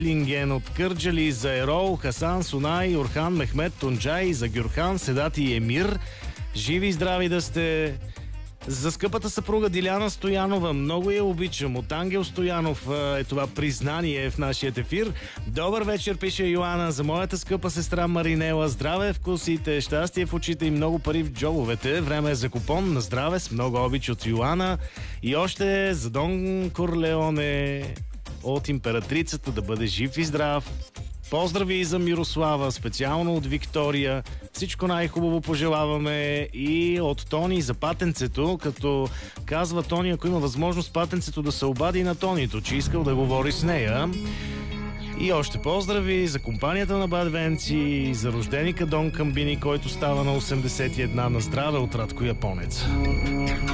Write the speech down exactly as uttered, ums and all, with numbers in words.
Линген от Кърджали, за Ерол, Хасан, Сунай, Орхан, Мехмет, Тунджай, за Гюрхан, Седат и Емир. Живи и здрави да сте! За скъпата съпруга Диляна Стоянова, много я обичам. От Ангел Стоянов е това признание в нашия ефир. Добър вечер, пише Йоана. За моята скъпа сестра Маринела, здраве в косите, щастие в очите и много пари в джобовете. Време е за купон на здраве с много обич от Йоана. И още за Дон Корлеоне от императрицата, да бъде жив и здрав. Поздрави и за Мирослава, специално от Виктория. Всичко най-хубаво пожелаваме и от Тони за патенцето, като казва Тони, ако има възможност патенцето да се обади на Тонито, че искал да говори с нея. И още поздрави за компанията на Бадвенци, за рожденика Дон Камбини, който става на осемдесет и една, на здраве от Радко Японец.